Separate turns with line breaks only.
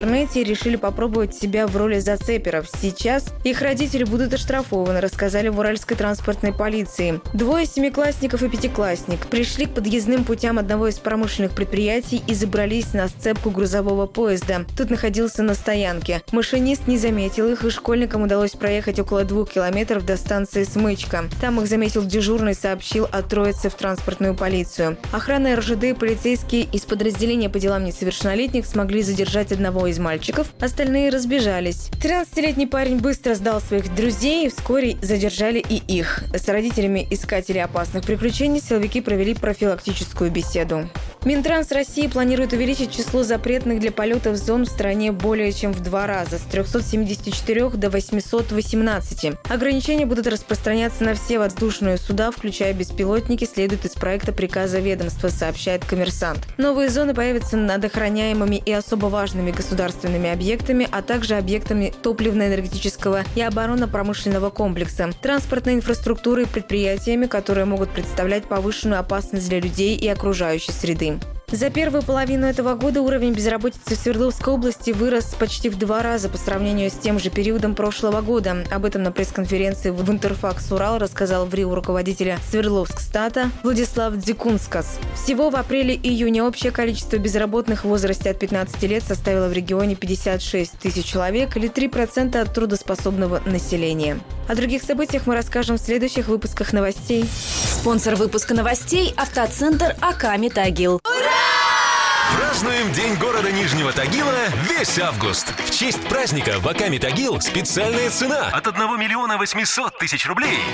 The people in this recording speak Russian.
интернете и решили попробовать себя в роли зацеперов. Сейчас их родители будут оштрафованы, рассказали в Уральской транспортной полиции. Двое семиклассников и пятиклассник пришли к подъездным путям одного из промышленных предприятий и забрались на сцепку грузового поезда. Тот находился на стоянке. Машинист не заметил их, и школьникам удалось проехать около 2 километров до станции Смычка. Там их заметил дежурный, сообщил о троице в транспортную полицию. Охрана РЖД и полицейские из подразделения по делам несовершеннолетних смогли задержать одного из мальчиков, остальные разбежались. 13-летний парень быстро сдал своих друзей и вскоре задержали и их. С родителями искателей опасных приключений силовики провели профилактическую беседу. Минтранс России планирует увеличить число запретных для полетов зон в стране более чем в 2 раза, с 374 до 818. Ограничения будут распространяться на все воздушные суда, включая беспилотники, следует из проекта приказа ведомства, сообщает «Коммерсант». Новые зоны появятся над охраняемыми и особо важными государственными объектами, а также объектами топливно-энергетического и оборонно-промышленного комплекса, транспортной инфраструктуры и предприятиями, которые могут представлять повышенную опасность для людей и окружающей среды. За первую половину этого года уровень безработицы в Свердловской области вырос почти в 2 раза по сравнению с тем же периодом прошлого года. Об этом на пресс-конференции в Интерфакс Урал рассказал в РИО руководителя Свердловскстата Владислав Дзикунскас. Всего в апреле-июне общее количество безработных в возрасте от 15 лет составило в регионе 56 тысяч человек или 3% от трудоспособного населения. О других событиях мы расскажем в следующих выпусках новостей.
Спонсор выпуска новостей – автоцентр АК «Метагил».
Празднуем День города Нижнего Тагила весь август. В честь праздника в АК «Метагил» специальная цена от 1 800 000 рублей.